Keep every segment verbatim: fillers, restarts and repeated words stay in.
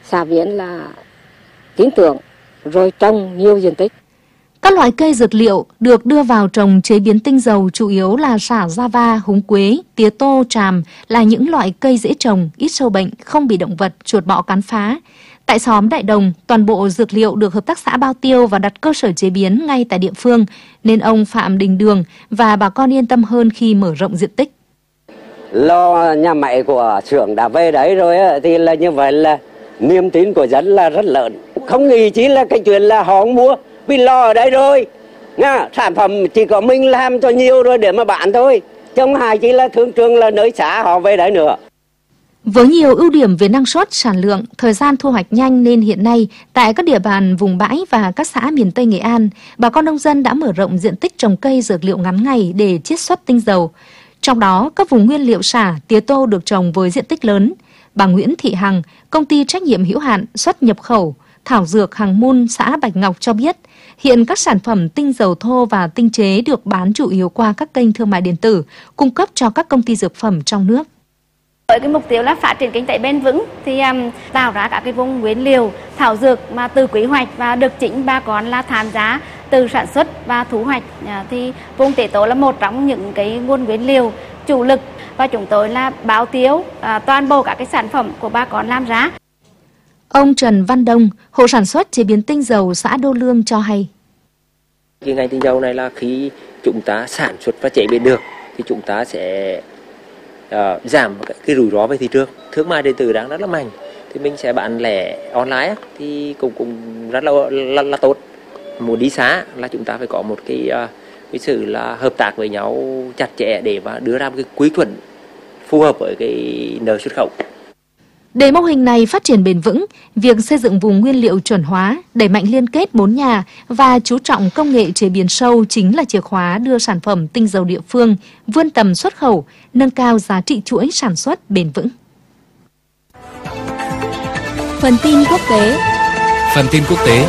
xã Viễn là tin tưởng rồi trồng nhiều diện tích. Các loại cây dược liệu được đưa vào trồng chế biến tinh dầu chủ yếu là sả Java, húng quế, tía tô, tràm là những loại cây dễ trồng, ít sâu bệnh, không bị động vật, chuột bọ cắn phá. Tại xóm Đại Đồng, toàn bộ dược liệu được hợp tác xã bao tiêu và đặt cơ sở chế biến ngay tại địa phương, nên ông Phạm Đình Đường và bà con yên tâm hơn khi mở rộng diện tích. Lo nhà máy của xưởng đã về đấy rồi thì là như vậy là niềm tin của dân là rất lớn. Không nghĩ chỉ là cái chuyện là họ không mua, vì lo ở đây rồi. Nha, sản phẩm chỉ có mình làm cho nhiều rồi để mà bán thôi. Trong hai chỉ là thương trường là nơi xã họ về đấy nữa. Với nhiều ưu điểm về năng suất, sản lượng, thời gian thu hoạch nhanh nên hiện nay tại các địa bàn vùng bãi và các xã miền Tây Nghệ An, bà con nông dân đã mở rộng diện tích trồng cây dược liệu ngắn ngày để chiết xuất tinh dầu. Trong đó, các vùng nguyên liệu sả, tía tô được trồng với diện tích lớn. Bà Nguyễn Thị Hằng, công ty trách nhiệm hữu hạn xuất nhập khẩu thảo dược Hằng Mun, xã Bạch Ngọc cho biết, hiện các sản phẩm tinh dầu thô và tinh chế được bán chủ yếu qua các kênh thương mại điện tử, cung cấp cho các công ty dược phẩm trong nước. Với cái mục tiêu là phát triển kinh tế bền vững thì um, tạo ra các cái vùng nguyên liệu thảo dược mà từ quy hoạch và được chính bà con là tham gia từ sản xuất và thu hoạch, à, thì vùng Tế Tổ là một trong những cái nguồn nguyên liệu chủ lực và chúng tôi là báo tiêu à, toàn bộ các cái sản phẩm của bà con làm ra. Ông Trần Văn Đông, hộ sản xuất chế biến tinh dầu xã Đô Lương cho hay. Cái ngành tinh dầu này là khi chúng ta sản xuất và chế biến được thì chúng ta sẽ uh, giảm cái rủi ro về thị trường. Thương mại điện tử đang rất là mạnh thì mình sẽ bán lẻ online thì cũng cũng rất là là, là tốt. Muốn đi xa là chúng ta phải có một cái, uh, cái sự là hợp tác với nhau chặt chẽ để mà đưa ra một cái quy chuẩn phù hợp với cái nợ xuất khẩu. Để mô hình này phát triển bền vững, việc xây dựng vùng nguyên liệu chuẩn hóa, đẩy mạnh liên kết bốn nhà và chú trọng công nghệ chế biến sâu chính là chìa khóa đưa sản phẩm tinh dầu địa phương vươn tầm xuất khẩu, nâng cao giá trị chuỗi sản xuất bền vững. Phần tin quốc tế. Phần tin quốc tế.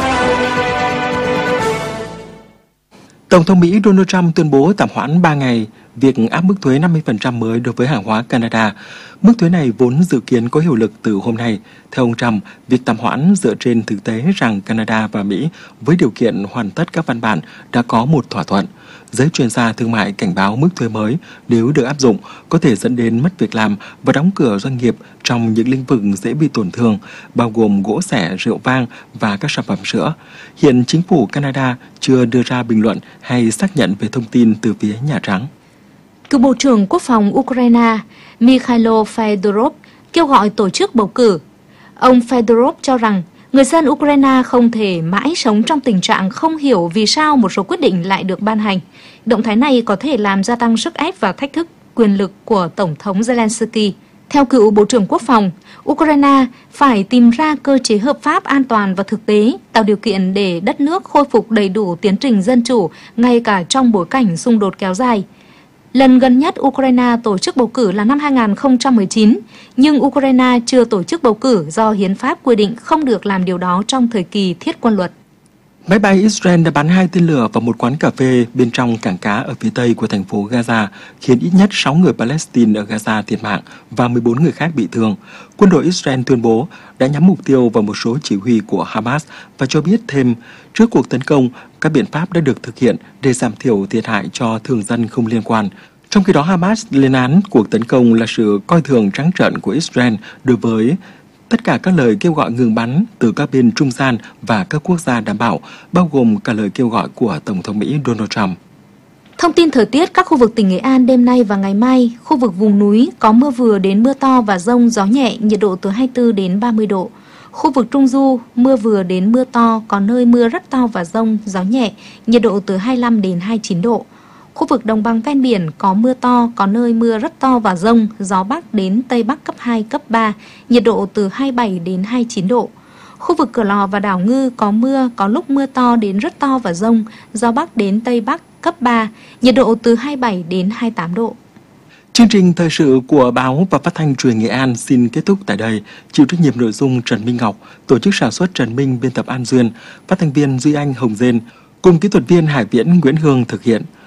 Tổng thống Mỹ Donald Trump tuyên bố tạm hoãn ba ngày việc áp mức thuế năm mươi phần trăm mới đối với hàng hóa Canada. Mức thuế này vốn dự kiến có hiệu lực từ hôm nay. Theo ông Trump, việc tạm hoãn dựa trên thực tế rằng Canada và Mỹ với điều kiện hoàn tất các văn bản đã có một thỏa thuận. Giới chuyên gia thương mại cảnh báo mức thuế mới nếu được áp dụng có thể dẫn đến mất việc làm và đóng cửa doanh nghiệp trong những lĩnh vực dễ bị tổn thương, bao gồm gỗ xẻ, rượu vang và các sản phẩm sữa. Hiện chính phủ Canada chưa đưa ra bình luận hay xác nhận về thông tin từ phía Nhà Trắng. Cựu Bộ trưởng Quốc phòng Ukraine Mikhailo Fedorov kêu gọi tổ chức bầu cử. Ông Fedorov cho rằng người dân Ukraine không thể mãi sống trong tình trạng không hiểu vì sao một số quyết định lại được ban hành. Động thái này có thể làm gia tăng sức ép và thách thức quyền lực của Tổng thống Zelensky. Theo cựu Bộ trưởng Quốc phòng, Ukraine phải tìm ra cơ chế hợp pháp, an toàn và thực tế, tạo điều kiện để đất nước khôi phục đầy đủ tiến trình dân chủ, ngay cả trong bối cảnh xung đột kéo dài. Lần gần nhất Ukraine tổ chức bầu cử là năm hai nghìn không trăm mười chín, nhưng Ukraine chưa tổ chức bầu cử do hiến pháp quy định không được làm điều đó trong thời kỳ thiết quân luật. Máy bay Israel đã bắn hai tên lửa vào một quán cà phê bên trong cảng cá ở phía tây của thành phố Gaza, khiến ít nhất sáu người Palestine ở Gaza thiệt mạng và mười bốn người khác bị thương. Quân đội Israel tuyên bố đã nhắm mục tiêu vào một số chỉ huy của Hamas và cho biết thêm, trước cuộc tấn công, các biện pháp đã được thực hiện để giảm thiểu thiệt hại cho thường dân không liên quan. Trong khi đó, Hamas lên án cuộc tấn công là sự coi thường trắng trợn của Israel đối với tất cả các lời kêu gọi ngừng bắn từ các bên trung gian và các quốc gia đảm bảo, bao gồm cả lời kêu gọi của Tổng thống Mỹ Donald Trump. Thông tin thời tiết các khu vực tỉnh Nghệ An đêm nay và ngày mai, khu vực vùng núi có mưa vừa đến mưa to và dông, gió nhẹ, nhiệt độ từ hai mươi tư đến ba mươi độ. Khu vực Trung Du, mưa vừa đến mưa to, có nơi mưa rất to và dông, gió nhẹ, nhiệt độ từ hai mươi lăm đến hai mươi chín độ. Khu vực đồng bằng ven biển có mưa to, có nơi mưa rất to và dông, gió Bắc đến Tây Bắc cấp hai, cấp ba, nhiệt độ từ hai mươi bảy đến hai mươi chín độ. Khu vực Cửa Lò và đảo Ngư có mưa, có lúc mưa to đến rất to và dông, gió Bắc đến Tây Bắc cấp ba, nhiệt độ từ hai mươi bảy đến hai mươi tám độ. Chương trình thời sự của báo và phát thanh truyền Nghệ An xin kết thúc tại đây. Chịu trách nhiệm nội dung Trần Minh Ngọc, tổ chức sản xuất Trần Minh, biên tập An Duyên, phát thanh viên Duy Anh, Hồng Dên, cùng kỹ thuật viên Hải Viễn, Nguyễn Hương thực hiện.